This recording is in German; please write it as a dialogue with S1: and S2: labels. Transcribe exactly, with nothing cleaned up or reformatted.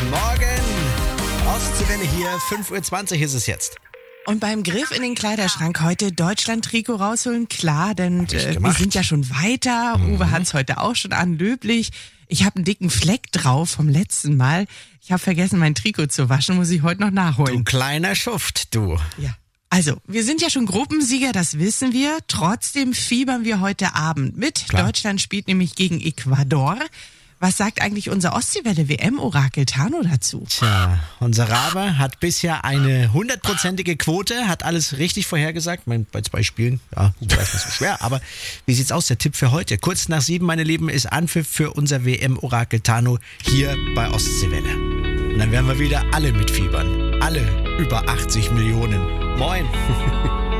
S1: Morgen. Ostseewelle hier, fünf Uhr zwanzig ist es jetzt.
S2: Und beim Griff in den Kleiderschrank heute Deutschland-Trikot rausholen, klar, denn äh, wir
S1: gemacht.
S2: sind ja schon weiter.
S1: Mhm.
S2: Uwe hat's heute auch schon an, löblich. Ich habe einen dicken Fleck drauf vom letzten Mal. Ich habe vergessen, mein Trikot zu waschen, muss ich heute noch
S1: Du
S2: nachholen.
S1: kleiner Schuft, du.
S2: Ja. Also, wir sind ja schon Gruppensieger, das wissen wir. Trotzdem fiebern wir heute Abend mit.
S1: Klar.
S2: Deutschland spielt nämlich gegen Ecuador. Was sagt eigentlich unser Ostseewelle-W M-Orakel Tano dazu?
S1: Tja, unser Rabe hat bisher eine hundertprozentige Quote, hat alles richtig vorhergesagt. Ich meine, bei zwei Spielen, ja, gut, das ist so schwer, aber wie sieht's aus? Der Tipp für heute. Kurz nach sieben, meine Lieben, ist Anpfiff für unser W M-Orakel Tano hier bei Ostseewelle. Und dann werden wir wieder alle mitfiebern. Alle über achtzig Millionen. Moin.